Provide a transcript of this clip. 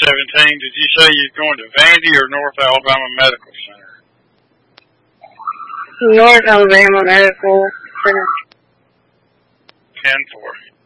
did you say you're going to Vandy or North Alabama Medical Center? North Alabama Medical Center. 10-4.